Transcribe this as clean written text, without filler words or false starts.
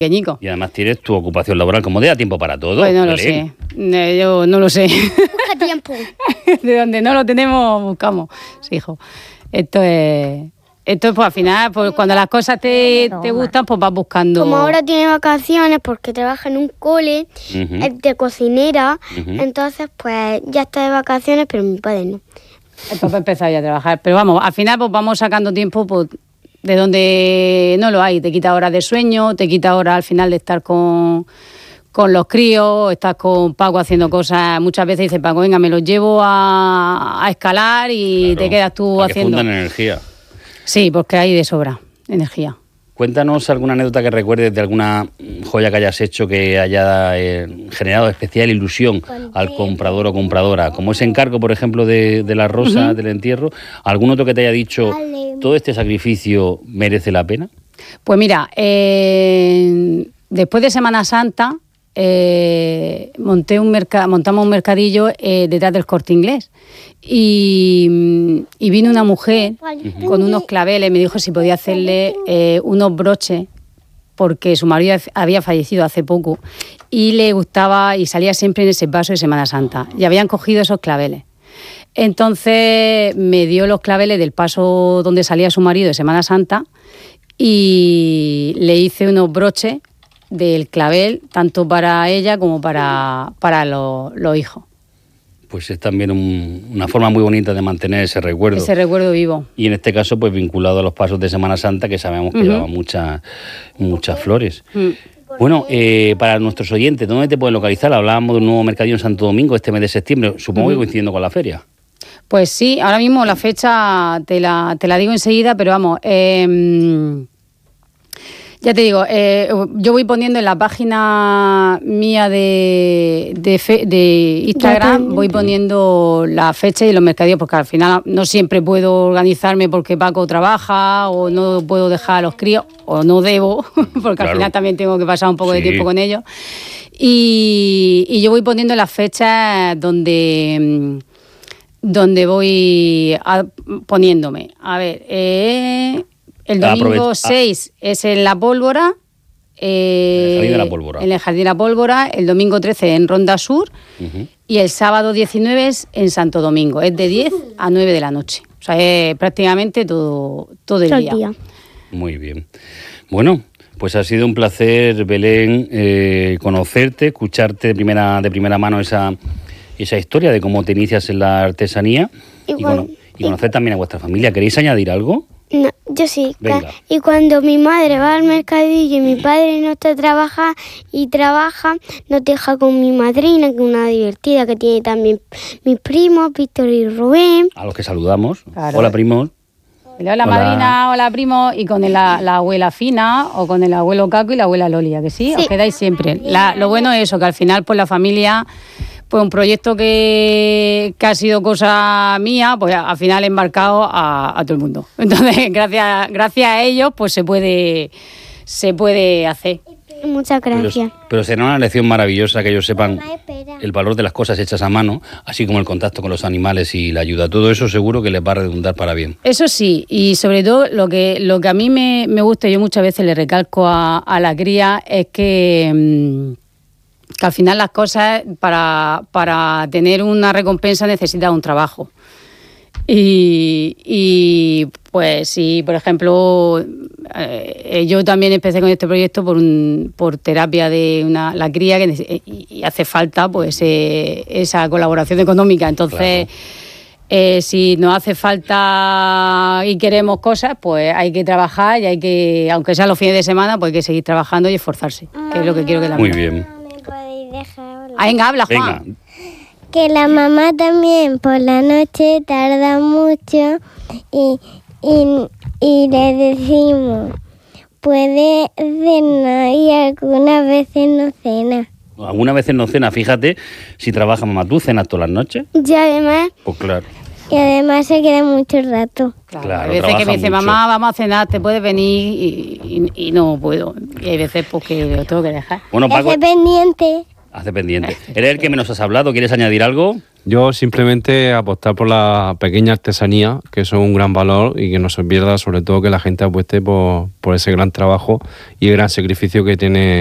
pequeñico. Y además tienes tu ocupación laboral, como te da tiempo para todo. Pues no lo sé, yo no lo sé. Busca tiempo. De donde no lo tenemos, buscamos. Sí, hijo. Esto es pues al final, pues, cuando las cosas te gustan, pues vas buscando. Como ahora tiene vacaciones porque trabaja en un cole, es de cocinera, entonces pues ya está de vacaciones, pero mi padre no. El papá empezó ya a trabajar. Pero vamos, al final pues vamos sacando tiempo pues, de donde no lo hay. Te quita horas de sueño, te quita horas al final de estar con los críos, estás con Paco haciendo cosas. Muchas veces dice Paco, venga, me los llevo a escalar y te quedas tú haciendo. Que fundan energía. Sí, porque hay de sobra energía. Cuéntanos alguna anécdota que recuerdes de alguna joya que hayas hecho que haya generado especial ilusión al comprador o compradora, como ese encargo, por ejemplo, de las rosas del entierro. ¿Algún otro que te haya dicho, todo este sacrificio merece la pena? Pues mira, después de Semana Santa montamos un mercadillo detrás del Corte Inglés y vino una mujer con unos claveles, me dijo si podía hacerle unos broches porque su marido había fallecido hace poco y le gustaba y salía siempre en ese paso de Semana Santa y habían cogido esos claveles. Entonces me dio los claveles del paso donde salía su marido de Semana Santa y le hice unos broches del clavel, tanto para ella como para los hijos. Pues es también una forma muy bonita de mantener ese recuerdo. Ese recuerdo vivo. Y en este caso, pues vinculado a los pasos de Semana Santa, que sabemos que llevaban muchas flores. Bueno, para nuestros oyentes, ¿dónde te pueden localizar? Hablábamos de un nuevo mercadillo en Santo Domingo este mes de septiembre, supongo que coincidiendo con la feria. Pues sí, ahora mismo la fecha te la digo enseguida, pero vamos... ya te digo, yo voy poniendo en la página mía de Instagram, voy poniendo la fecha y los mercadillos, porque al final no siempre puedo organizarme porque Paco trabaja o no puedo dejar a los críos, o no debo, porque al final también tengo que pasar un poco de tiempo con ellos. Y yo voy poniendo las fechas donde voy poniéndome. A ver... El domingo 6 es en La Pólvora. En el Jardín de la Pólvora. El domingo 13 en Ronda Sur. Y el sábado 19 es en Santo Domingo. Es de 10 a 9 de la noche. O sea, es prácticamente todo el día. Muy bien. Bueno, pues ha sido un placer, Belén, conocerte, escucharte de primera mano esa historia de cómo te inicias en la artesanía y conocer también a vuestra familia. ¿Queréis añadir algo? No, yo sí. Venga. Y cuando mi madre va al mercadillo y mi padre no está trabaja, nos deja con mi madrina, que es una divertida, que tiene también mis primos, Víctor y Rubén. A los que saludamos. Claro. Hola, primos. Hola, madrina, hola, primo, y con la abuela Fina, o con el abuelo Caco y la abuela Lolia, que sí, os quedáis siempre. Lo bueno es eso, que al final, pues la familia... Pues un proyecto que ha sido cosa mía, pues al final he embarcado a todo el mundo. Entonces, gracias a ellos, pues se puede hacer. Muchas gracias. Pero será una lección maravillosa que ellos sepan el valor de las cosas hechas a mano, así como el contacto con los animales y la ayuda. Todo eso seguro que les va a redundar para bien. Eso sí, y sobre todo lo que a mí me gusta, yo muchas veces le recalco a la cría, es que al final las cosas, para tener una recompensa necesitas un trabajo. Y pues si, por ejemplo, yo también empecé con este proyecto por terapia de la cría, y hace falta pues esa colaboración económica. Entonces, si nos hace falta y queremos cosas, pues hay que trabajar y hay que, aunque sea los fines de semana, pues hay que seguir trabajando y esforzarse, que es lo que quiero que la Muy bien. Venga, habla, Juan. Venga. Que la mamá también por la noche tarda mucho y le decimos, puede cenar y algunas veces no cena. Algunas veces no cena, fíjate, si trabaja mamá, ¿tú cenas todas las noches? Y además... Pues claro. Y además se queda mucho rato. Claro, hay veces que me dice, mucho. mamá, vamos a cenar, ¿te puedes venir? Y no puedo. Y hay veces pues, que lo tengo que dejar. Bueno, Paco, Hace pendiente. hace pendiente. ¿Eres el que menos has hablado? ¿Quieres añadir algo? Yo simplemente apostar por la pequeña artesanía, que eso es un gran valor y que no se pierda, sobre todo que la gente apueste por ese gran trabajo y el gran sacrificio que tiene